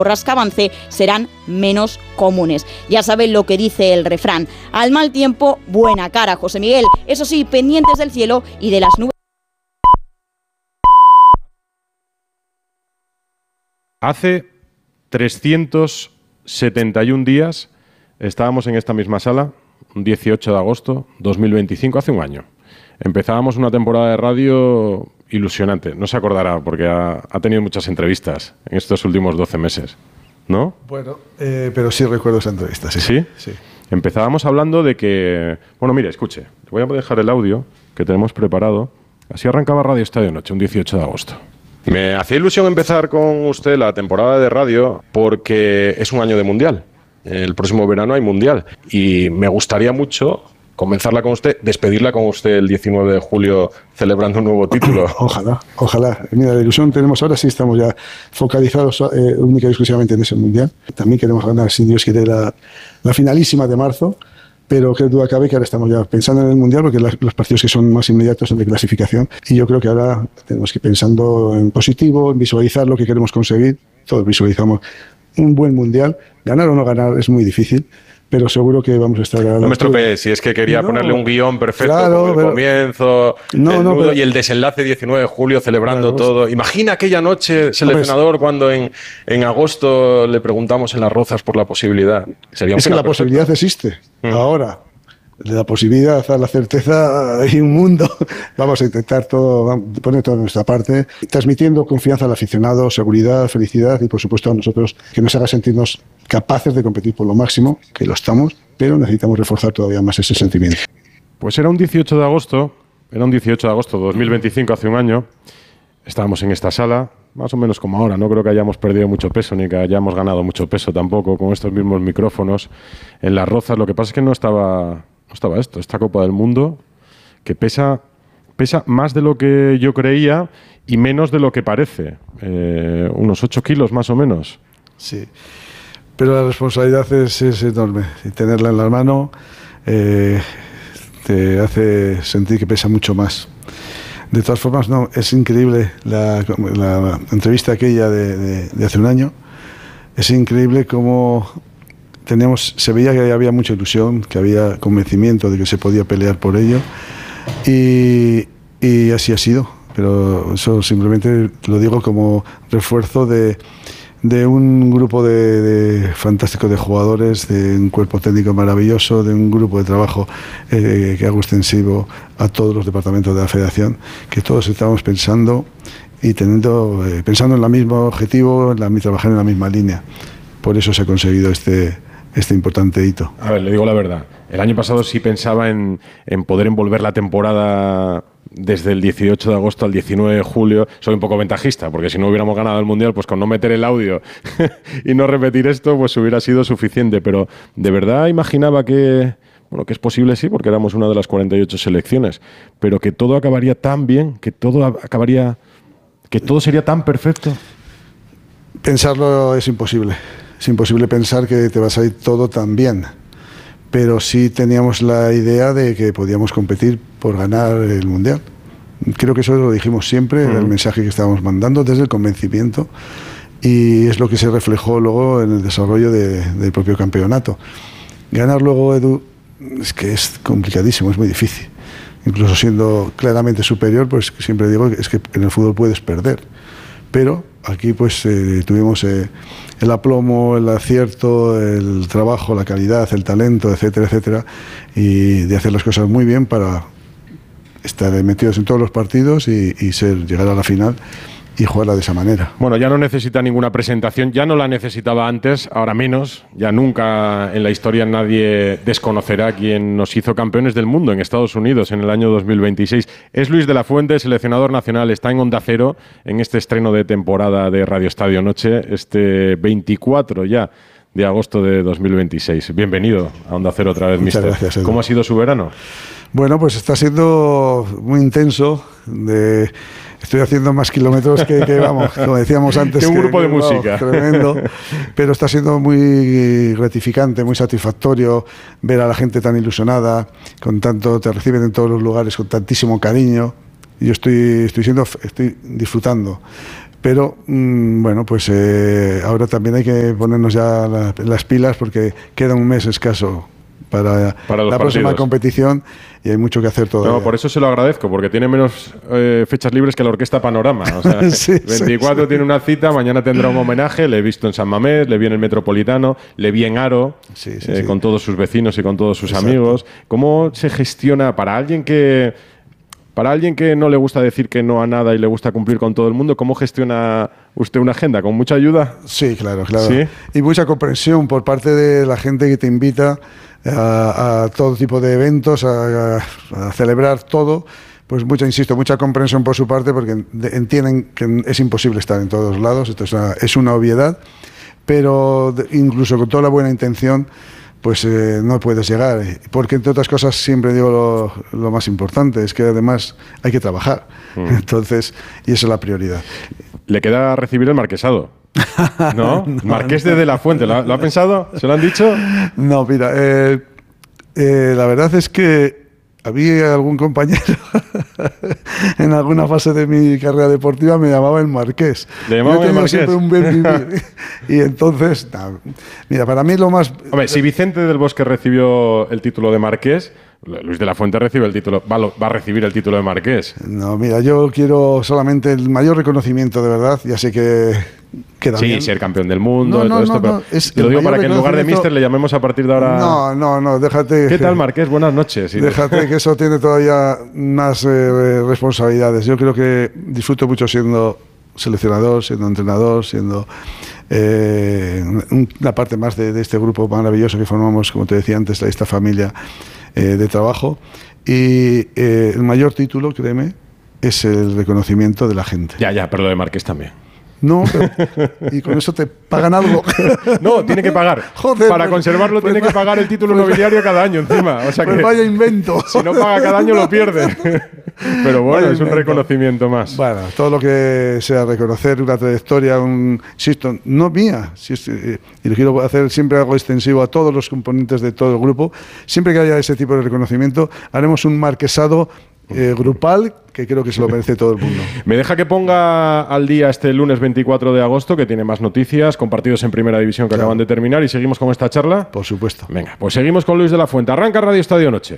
que avance serán menos comunes. Ya saben lo que dice el refrán: al mal tiempo, buena cara, José Miguel. Eso sí, pendientes del cielo y de las nubes. Hace 371 días estábamos en esta misma sala, un 18 de agosto 2025, hace un año. Empezábamos una temporada de radio ilusionante. No se acordará porque ha tenido muchas entrevistas en estos últimos 12 meses, ¿no? Bueno, pero sí recuerdo esa entrevista, sí. ¿Sí? Sí. Empezábamos hablando de que... Bueno, mire, escuche, le voy a dejar el audio que tenemos preparado. Así arrancaba Radio Estadio Noche, un 18 de agosto. Me hacía ilusión empezar con usted la temporada de radio porque es un año de Mundial. El próximo verano hay Mundial. Y me gustaría mucho comenzarla con usted, despedirla con usted el 19 de julio celebrando un nuevo título. Ojalá, ojalá. Mira, la ilusión tenemos ahora, sí estamos ya focalizados única y exclusivamente en ese Mundial. También queremos ganar, si Dios quiere, la finalísima de marzo. Pero qué duda cabe que ahora estamos ya pensando en el Mundial, porque los partidos que son más inmediatos son de clasificación. Y yo creo que ahora tenemos que ir pensando en positivo, en visualizar lo que queremos conseguir. Todos visualizamos un buen Mundial. Ganar o no ganar es muy difícil, pero seguro que vamos a estar... No me estropee, si es que quería ponerle un guión perfecto, claro, con el comienzo, el nudo y el desenlace 19 de julio celebrando todo. Imagina aquella noche, seleccionador, cuando en agosto le preguntamos en Las Rozas por la posibilidad. Sería es que la posibilidad existe. Ahora, de la posibilidad a la certeza hay un mundo. Vamos a intentar poner todo de nuestra parte, transmitiendo confianza al aficionado, seguridad, felicidad y, por supuesto, a nosotros, que nos haga sentirnos capaces de competir por lo máximo, que lo estamos, pero necesitamos reforzar todavía más ese sentimiento. Pues era un 18 de agosto de 2025, hace un año. Estábamos en esta sala, más o menos como ahora. No creo que hayamos perdido mucho peso ni que hayamos ganado mucho peso tampoco, con estos mismos micrófonos en Las Rozas. Lo que pasa es que no estaba esta Copa del Mundo, que pesa más de lo que yo creía y menos de lo que parece. Unos 8 kilos más o menos. Sí, pero la responsabilidad es enorme. Y tenerla en la mano te hace sentir que pesa mucho más. De todas formas, no, es increíble la entrevista aquella de hace un año. Es increíble cómo se veía que había mucha ilusión, que había convencimiento de que se podía pelear por ello, y así ha sido. Pero eso simplemente lo digo como refuerzo de un grupo fantástico de jugadores, de un cuerpo técnico maravilloso, de un grupo de trabajo que hago extensivo a todos los departamentos de la Federación, que todos estamos pensando y pensando en el mismo objetivo, trabajar en la misma línea. Por eso se ha conseguido este importante hito. A ver, le digo la verdad. El año pasado sí pensaba en poder envolver la temporada desde el 18 de agosto al 19 de julio. Soy un poco ventajista, porque si no hubiéramos ganado el Mundial, pues con no meter el audio y no repetir esto, pues hubiera sido suficiente. Pero de verdad imaginaba que es posible, sí, porque éramos una de las 48 selecciones, pero que todo acabaría tan bien, que todo sería tan perfecto. Pensarlo es imposible. Es imposible pensar que te va a salir todo tan bien. Pero sí teníamos la idea de que podíamos competir por ganar el Mundial. Creo que eso lo dijimos siempre, era el mensaje que estábamos mandando desde el convencimiento, y es lo que se reflejó luego en el desarrollo del propio campeonato. Ganar luego, Edu, es que es complicadísimo, es muy difícil. Incluso siendo claramente superior, pues siempre digo que es que en el fútbol puedes perder. Pero aquí pues tuvimos el aplomo, el acierto, el trabajo, la calidad, el talento, etcétera, etcétera, y de hacer las cosas muy bien para estar metidos en todos los partidos y llegar a la final y jugarla de esa manera. Bueno, ya no necesita ninguna presentación, ya no la necesitaba antes, ahora menos. Ya nunca en la historia nadie desconocerá quién nos hizo campeones del mundo en Estados Unidos en el año 2026. Es Luis de la Fuente, seleccionador nacional, está en Onda Cero en este estreno de temporada de Radio Estadio Noche, este 24 ya de agosto de 2026. Bienvenido a Onda Cero otra vez, Muchas mister. Gracias, Edu. ¿Cómo ha sido su verano? Bueno, pues está siendo muy intenso. Estoy haciendo más kilómetros que vamos, como decíamos antes. Que un grupo de música. Tremendo. Pero está siendo muy gratificante, muy satisfactorio ver a la gente tan ilusionada, te reciben en todos los lugares con tantísimo cariño. Yo estoy disfrutando. Pero bueno, pues ahora también hay que ponernos ya las pilas porque queda un mes escaso para la próxima competición y hay mucho que hacer todavía. No, por eso se lo agradezco, porque tiene menos fechas libres que la Orquesta Panorama. O sea, sí, 24 tiene una cita, mañana tendrá un homenaje, le he visto en San Mamés, le vi en el Metropolitano, le vi en Aro, con todos sus vecinos y con todos sus amigos. ¿Cómo se gestiona para alguien que no le gusta decir que no a nada y le gusta cumplir con todo el mundo? ¿Cómo gestiona usted una agenda? ¿Con mucha ayuda? Sí, claro. ¿Sí? Y mucha comprensión por parte de la gente que te invita a todo tipo de eventos, a celebrar todo. Pues mucha comprensión por su parte, porque entienden que es imposible estar en todos lados. Esto es una obviedad, pero incluso con toda la buena intención, pues no puedes llegar, porque entre otras cosas siempre digo lo más importante, es que además hay que trabajar, entonces, y esa es la prioridad. Le queda recibir el marquesado, ¿no? Marqués de la Fuente, ¿lo ha pensado? ¿Se lo han dicho? No, mira, la verdad es que había algún compañero en alguna fase de mi carrera deportiva me llamaba el Marqués. ¿Le llamaba el Marqués? Siempre un buen vivir. Y entonces, mira, para mí lo más... Hombre, si Vicente del Bosque recibió el título de Marqués, Luis de la Fuente recibe el título, va a recibir el título de Marqués. No, mira, yo quiero solamente el mayor reconocimiento, de verdad. Ya sé que queda bien. Sí, ser campeón del mundo y todo esto, pero te lo digo para que en lugar de Mister le llamemos a partir de ahora... No, déjate... ¿Qué tal, Marqués? Buenas noches. Déjate que eso tiene todavía más responsabilidades. Yo creo que disfruto mucho siendo seleccionador, siendo entrenador, siendo una parte más de este grupo maravilloso que formamos, como te decía antes, esta familia de trabajo. Y el mayor título, créeme, es el reconocimiento de la gente. Ya, pero lo de Marqués también. No, y con eso te pagan algo. No, tiene que pagar. Joder, para conservarlo tiene que pagar el título nobiliario cada año encima. O sea que vaya invento. Si no paga cada año lo pierde. Pero bueno, es un reconocimiento más. Bueno, todo lo que sea reconocer una trayectoria, insisto, no mía, y lo quiero hacer siempre algo extensivo a todos los componentes de todo el grupo. Siempre que haya ese tipo de reconocimiento, haremos un marquesado grupal que creo que se lo merece todo el mundo. Me deja que ponga al día este lunes 24 de agosto, que tiene más noticias, con partidos en Primera División que acaban de terminar, y seguimos con esta charla. Por supuesto. Venga, pues seguimos con Luis de la Fuente. Arranca Radio Estadio Noche.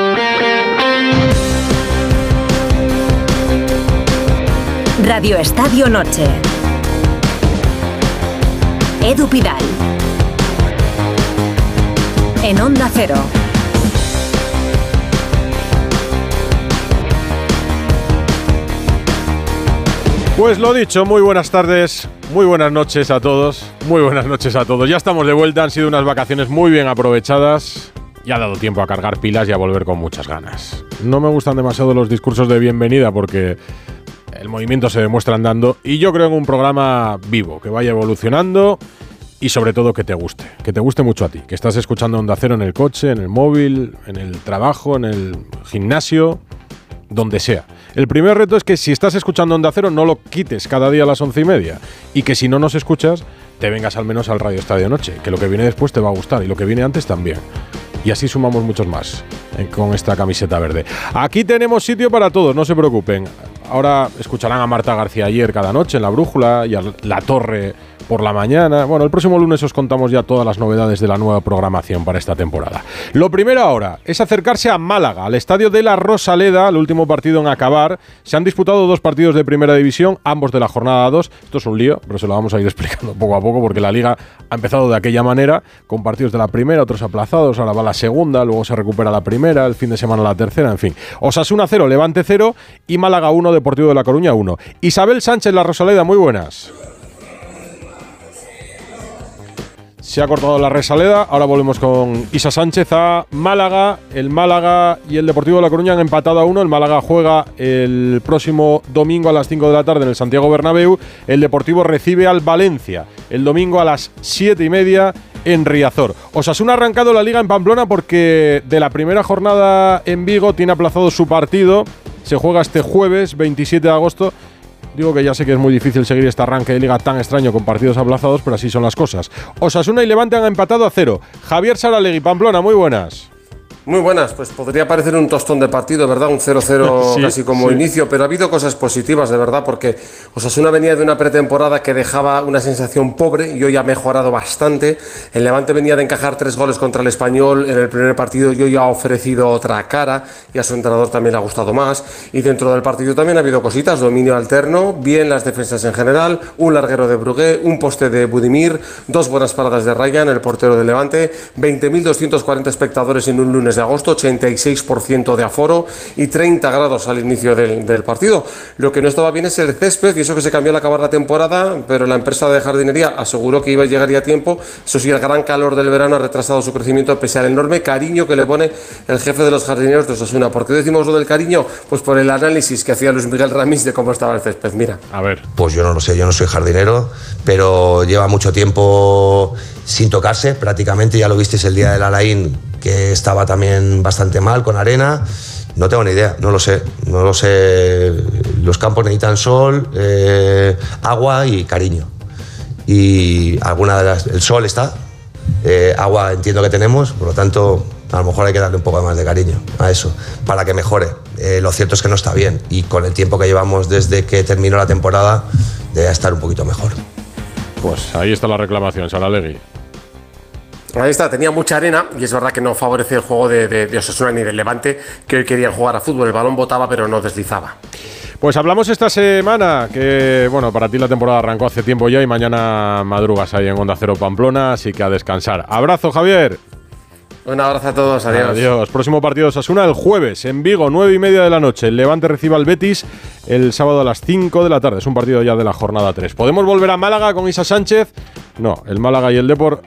Radio Estadio Noche. Edu Pidal. En Onda Cero. Pues lo dicho, muy buenas tardes, muy buenas noches a todos, muy buenas noches a todos. Ya estamos de vuelta, han sido unas vacaciones muy bien aprovechadas y ha dado tiempo a cargar pilas y a volver con muchas ganas. No me gustan demasiado los discursos de bienvenida porque el movimiento se demuestra andando y yo creo en un programa vivo, que vaya evolucionando y sobre todo que te guste mucho a ti, que estás escuchando Onda Cero en el coche, en el móvil, en el trabajo, en el gimnasio, donde sea. El primer reto es que si estás escuchando Onda Cero no lo quites cada día a las 11:30 y que si no nos escuchas te vengas al menos al Radio Estadio Noche, que lo que viene después te va a gustar y lo que viene antes también. Y así sumamos muchos más con esta camiseta verde. Aquí tenemos sitio para todos, no se preocupen. Ahora escucharán a Marta García Ayer cada noche en La Brújula y a La Torre por la mañana. Bueno, el próximo lunes os contamos ya todas las novedades de la nueva programación para esta temporada. Lo primero ahora es acercarse a Málaga, al estadio de la Rosaleda, el último partido en acabar. Se han disputado 2 partidos de Primera División, ambos de la jornada 2. Esto es un lío, pero se lo vamos a ir explicando poco a poco porque la Liga ha empezado de aquella manera, con partidos de la primera, otros aplazados, ahora va la segunda, luego se recupera la primera, el fin de semana la tercera, en fin. Osasuna 0, Levante 0 y Málaga 1, Deportivo de La Coruña 1. Isabel Sánchez, La Rosaleda, muy buenas. Se ha cortado la Rosaleda, ahora volvemos con Isa Sánchez a Málaga. El Málaga y el Deportivo de La Coruña han empatado a 1. El Málaga juega el próximo domingo a las 5 de la tarde en el Santiago Bernabéu. El Deportivo recibe al Valencia el domingo a las 7:30 en Riazor. Osasuna ha arrancado la Liga en Pamplona porque de la primera jornada en Vigo tiene aplazado su partido. Se juega este jueves 27 de agosto. Digo que ya sé que es muy difícil seguir este arranque de Liga tan extraño con partidos aplazados, pero así son las cosas. Osasuna y Levante han empatado a 0. Javier Saralegui, Pamplona, muy buenas. Muy buenas, pues podría parecer un tostón de partido, ¿verdad? Un 0-0 sí, casi como inicio, pero ha habido cosas positivas, de verdad, porque Osasuna venía de una pretemporada que dejaba una sensación pobre y hoy ha mejorado bastante. El Levante venía de encajar 3 goles contra el Español en el primer partido y hoy ha ofrecido otra cara y a su entrenador también le ha gustado más. Y dentro del partido también ha habido cositas, dominio alterno, bien las defensas en general, un larguero de Brugué, un poste de Budimir, 2 buenas paradas de Ryan, el portero del Levante, 20.240 espectadores en un lunes de agosto, 86% de aforo y 30 grados al inicio del partido. Lo que no estaba bien es el césped, y eso que se cambió al acabar la temporada, pero la empresa de jardinería aseguró que llegaría a tiempo. Eso sí, el gran calor del verano ha retrasado su crecimiento pese al enorme cariño que le pone el jefe de los jardineros de Osasuna. ¿Por qué decimos lo del cariño? Pues por el análisis que hacía Luis Miguel Ramis de cómo estaba el césped. Mira. A ver. Pues yo no lo sé, yo no soy jardinero, pero lleva mucho tiempo sin tocarse, prácticamente. Ya lo visteis el día del Alain, que estaba también bastante mal con arena. No tengo ni idea, no lo sé. Los campos necesitan sol, agua y cariño. Y el sol está, agua entiendo que tenemos, por lo tanto a lo mejor hay que darle un poco más de cariño a eso para que mejore. Lo cierto es que no está bien y con el tiempo que llevamos desde que terminó la temporada debe estar un poquito mejor. Pues ahí está la reclamación, Saralegui. Ahí está, tenía mucha arena y es verdad que no favorece el juego de Osasuna ni del Levante, que hoy querían jugar a fútbol. El balón botaba pero no deslizaba. Pues hablamos esta semana, que bueno, para ti la temporada arrancó hace tiempo ya y mañana madrugas ahí en Onda Cero Pamplona, así que a descansar. Abrazo, Javier. Un abrazo a todos, adiós. Adiós. Próximo partido de Osasuna el jueves en Vigo, 9:30 de la noche. El Levante recibe al Betis el sábado a las 5 de la tarde. Es un partido ya de la jornada 3. ¿Podemos volver a Málaga con Isa Sánchez? No, el Málaga y el Depor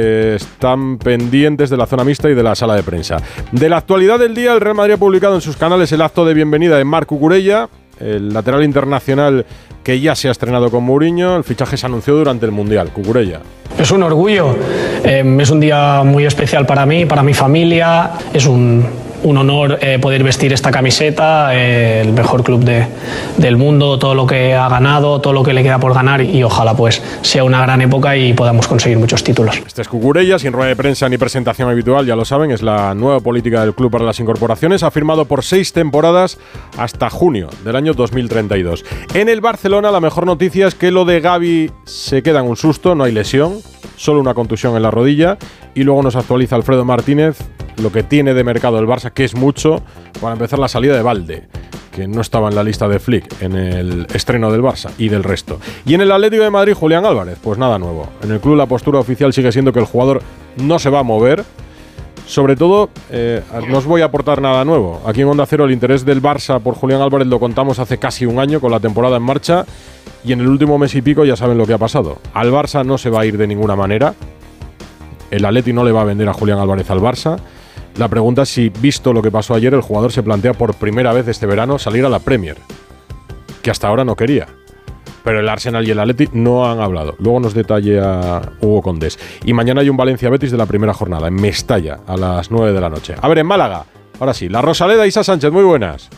están pendientes de la zona mixta y de la sala de prensa. De la actualidad del día, el Real Madrid ha publicado en sus canales el acto de bienvenida de Marc Cucurella, el lateral internacional que ya se ha estrenado con Mourinho. El fichaje se anunció durante el Mundial. Cucurella. Es un orgullo, es un día muy especial para mí, para mi familia. Es un honor poder vestir esta camiseta, el mejor club del mundo, todo lo que ha ganado, todo lo que le queda por ganar, y ojalá pues sea una gran época y podamos conseguir muchos títulos. Este es Cucurella, sin rueda de prensa ni presentación habitual, ya lo saben, es la nueva política del club para las incorporaciones. Ha firmado por 6 temporadas hasta junio del año 2032. En el Barcelona la mejor noticia es que lo de Gavi se queda en un susto, no hay lesión, solo una contusión en la rodilla, y luego nos actualiza Alfredo Martínez lo que tiene de mercado el Barça, que es mucho, para empezar la salida de Valde, que no estaba en la lista de Flick en el estreno del Barça y del resto. Y en el Atlético de Madrid, Julián Álvarez, pues nada nuevo. En el club la postura oficial sigue siendo que el jugador no se va a mover. Sobre todo, no os voy a aportar nada nuevo. Aquí en Onda Cero el interés del Barça por Julián Álvarez lo contamos hace casi un año con la temporada en marcha, y en el último mes y pico ya saben lo que ha pasado. Al Barça no se va a ir de ninguna manera. El Atleti no le va a vender a Julián Álvarez al Barça. La pregunta es si, visto lo que pasó ayer, el jugador se plantea por primera vez este verano salir a la Premier, que hasta ahora no quería. Pero el Arsenal y el Atleti no han hablado. Luego nos detalla Hugo Condés. Y mañana hay un Valencia-Betis de la primera jornada, en Mestalla, a las 9 de la noche. A ver, en Málaga, ahora sí, la Rosaleda, Isa Sánchez, muy buenas.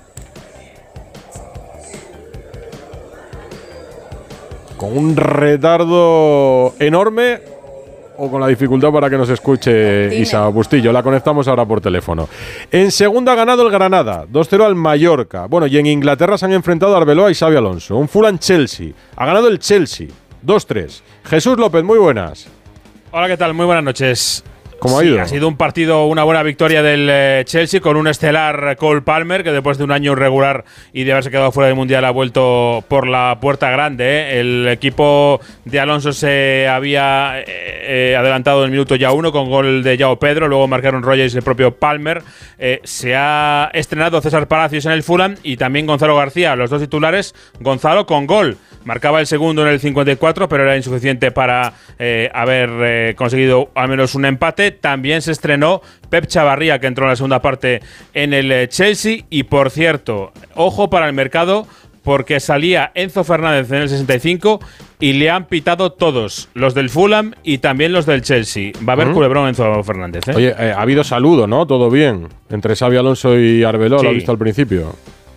Con un retardo enorme, o con la dificultad para que nos escuche Isa Bustillo. La conectamos ahora por teléfono. En segunda ha ganado el Granada, 2-0 al Mallorca. Bueno, y en Inglaterra se han enfrentado Arbeloa y Xabi Alonso. Un Fulham-Chelsea. Ha ganado el Chelsea, 2-3. Jesús López, muy buenas. Hola, ¿qué tal? Muy buenas noches. ¿Cómo ha ido? Ha sido un partido, una buena victoria del Chelsea con un estelar Cole Palmer, que después de un año irregular y de haberse quedado fuera del Mundial ha vuelto por la puerta grande. El equipo de Alonso se había adelantado en el minuto ya 1 con gol de João Pedro, luego marcaron Rogers y el propio Palmer. Se ha estrenado César Palacios en el Fulham y también Gonzalo García, los dos titulares. Gonzalo con gol. Marcaba el segundo en el 54, pero era insuficiente para haber conseguido al menos un empate. También se estrenó Pep Chavarría, que entró en la segunda parte en el Chelsea. Y por cierto, ojo para el mercado, porque salía Enzo Fernández en el 65 y le han pitado todos, los del Fulham y también los del Chelsea. Va a haber culebrón Enzo Fernández. Oye, ha habido saludo, ¿no? Todo bien. Entre Xabi Alonso y Arbeloa, sí. Lo he visto al principio.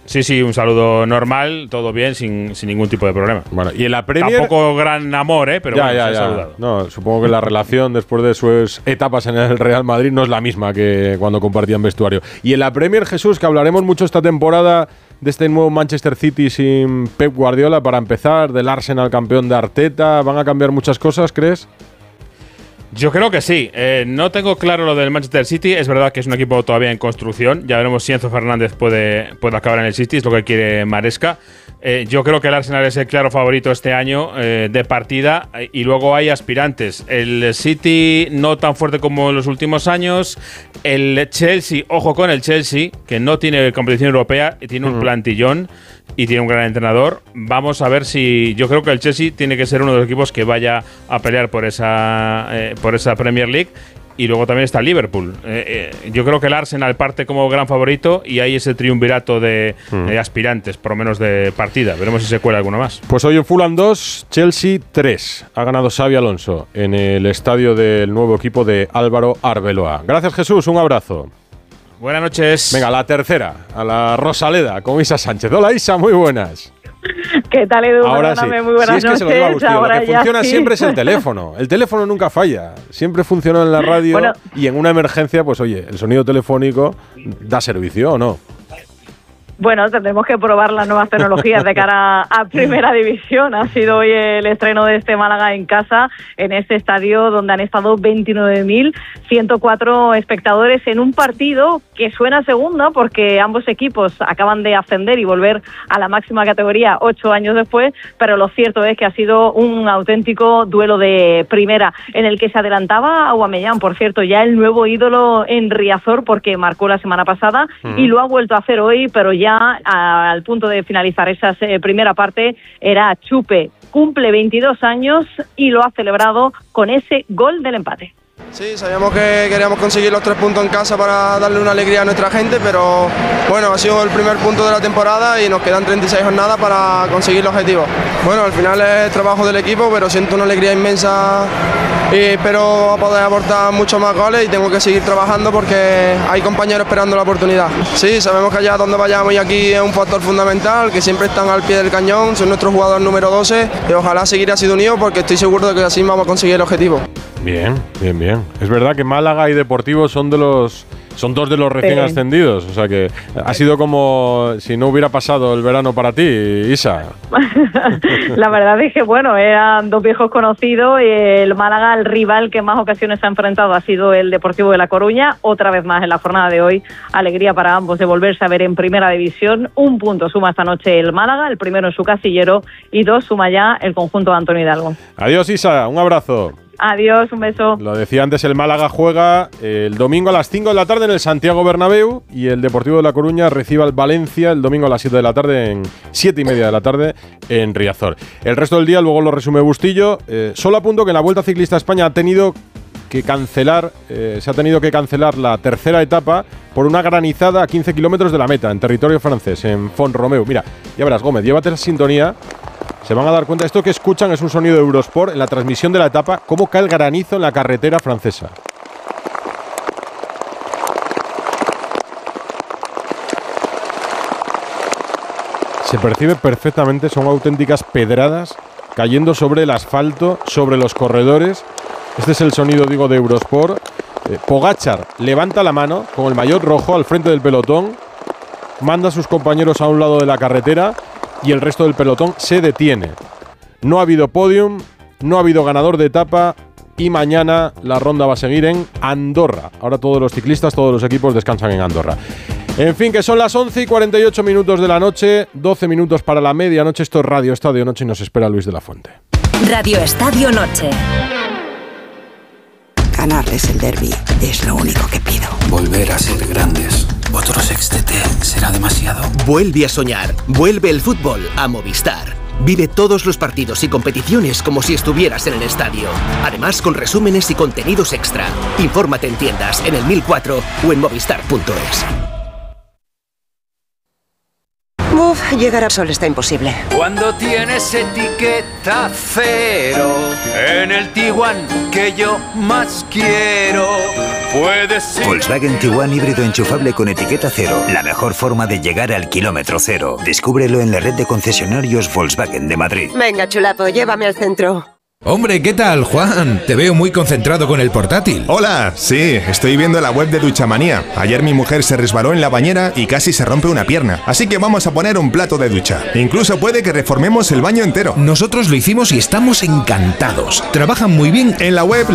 Sí, un saludo normal, todo bien, sin ningún tipo de problema. Bueno, y en la Premier… Tampoco gran amor, pero se ha saludado. No, supongo que la relación después de sus etapas en el Real Madrid no es la misma que cuando compartían vestuario. Y en la Premier, Jesús, que hablaremos mucho esta temporada de este nuevo Manchester City sin Pep Guardiola, para empezar, del Arsenal campeón de Arteta, ¿van a cambiar muchas cosas, crees? Yo creo que sí. No tengo claro lo del Manchester City. Es verdad que es un equipo todavía en construcción. Ya veremos si Enzo Fernández puede acabar en el City. Es lo que quiere Maresca. Yo creo que el Arsenal es el claro favorito este año de partida. Y luego hay aspirantes. El City no tan fuerte como en los últimos años. El Chelsea, ojo con el Chelsea, que no tiene competición europea y tiene un plantillón. Y tiene un gran entrenador. Vamos a ver si… Yo creo que el Chelsea tiene que ser uno de los equipos que vaya a pelear por esa Premier League. Y luego también está el Liverpool. Yo creo que el Arsenal parte como gran favorito y hay ese triunvirato de aspirantes, por lo menos de partida. Veremos si se cuela alguno más. Pues hoy en Fulham 2, Chelsea 3. Ha ganado Xabi Alonso en el estadio del nuevo equipo de Álvaro Arbeloa. Gracias, Jesús. Un abrazo. Buenas noches. Venga, la tercera, a la Rosaleda, con Isa Sánchez. Hola, Isa, muy buenas. ¿Qué tal, Edu? Ahora sí. Muy buenas noches. Es que se lo digo a Agustín, ahora lo que funciona sí. siempre es el teléfono. El teléfono nunca falla. Siempre funcionó en la radio y en una emergencia, pues oye, el sonido telefónico da servicio, ¿o no? Bueno, tendremos que probar las nuevas tecnologías de cara a Primera División. Ha sido hoy el estreno de este Málaga en casa, en este estadio donde han estado 29.104 espectadores en un partido que suena a segunda porque ambos equipos acaban de ascender y volver a la máxima categoría 8 años después, pero lo cierto es que ha sido un auténtico duelo de primera en el que se adelantaba Aubameyang, por cierto, ya el nuevo ídolo en Riazor porque marcó la semana pasada y lo ha vuelto a hacer hoy, pero ya al punto de finalizar esa primera parte era Chupe. Cumple 22 años y lo ha celebrado con ese gol del empate. Sí, sabíamos que queríamos conseguir los 3 puntos en casa para darle una alegría a nuestra gente, pero bueno, ha sido el primer punto de la temporada y nos quedan 36 jornadas para conseguir el objetivo. Bueno, al final es trabajo del equipo, pero siento una alegría inmensa y espero poder aportar muchos más goles y tengo que seguir trabajando porque hay compañeros esperando la oportunidad. Sí, sabemos que allá donde vayamos y aquí es un factor fundamental, que siempre están al pie del cañón, son nuestro jugador número 12 y ojalá seguir así de unidos porque estoy seguro de que así vamos a conseguir el objetivo. Bien. Es verdad que Málaga y Deportivo son dos de los recién ascendidos, o sea que ha sido como si no hubiera pasado el verano para ti, Isa. La verdad es que bueno, eran dos viejos conocidos y el Málaga, el rival que en más ocasiones se ha enfrentado ha sido el Deportivo de La Coruña, otra vez más en la jornada de hoy, alegría para ambos de volverse a ver en Primera División. 1 punto suma esta noche el Málaga, el primero en su casillero, y 2 suma ya el conjunto de Antonio Hidalgo. Adiós, Isa, un abrazo. Adiós, un beso. Lo decía antes, el Málaga juega el domingo a las 5 de la tarde en el Santiago Bernabéu y el Deportivo de La Coruña recibe al Valencia el domingo a las 7 de la tarde, en 7:30 de la tarde en Riazor. El resto del día luego lo resume Bustillo. Solo apunto que en la Vuelta Ciclista a España se ha tenido que cancelar la tercera etapa por una granizada a 15 kilómetros de la meta, en territorio francés, en Font-Romeu. Mira, ya verás, Gómez, llévate la sintonía. Se van a dar cuenta, esto que escuchan es un sonido de Eurosport en la transmisión de la etapa, cómo cae el granizo en la carretera francesa. Se percibe perfectamente, son auténticas pedradas cayendo sobre el asfalto, sobre los corredores. Este es el sonido, digo, de Eurosport. Pogačar levanta la mano con el maillot rojo al frente del pelotón, manda a sus compañeros a un lado de la carretera y el resto del pelotón se detiene. No ha habido podium, no ha habido ganador de etapa y mañana la ronda va a seguir en Andorra. Ahora todos los ciclistas, todos los equipos descansan en Andorra. En fin, que son las 11:48 de la noche, 12 minutos para la medianoche. Esto es Radio Estadio Noche y nos espera Luis de la Fuente. Radio Estadio Noche. Ganarles el derbi es lo único que pido. Volver a ser grandes. Otro sextete será demasiado. Vuelve a soñar. Vuelve el fútbol a Movistar. Vive todos los partidos y competiciones como si estuvieras en el estadio. Además, con resúmenes y contenidos extra. Infórmate en tiendas, en el 1004 o en movistar.es. Uf, Llegar a Sol está imposible. Cuando tienes etiqueta cero en el Tiguan que yo más quiero, puedes ir. Volkswagen Tiguan híbrido enchufable con etiqueta cero. La mejor forma de llegar al kilómetro cero. Descúbrelo en la red de concesionarios Volkswagen de Madrid. Venga, chulapo, llévame al centro. Hombre, ¿qué tal, Juan? Te veo muy concentrado con el portátil. Hola, sí, estoy viendo la web de Duchamanía. Ayer mi mujer se resbaló en la bañera y casi se rompe una pierna. Así que vamos a poner un plato de ducha. Incluso puede que reformemos el baño entero. Nosotros lo hicimos y estamos encantados. Trabajan muy bien. En la web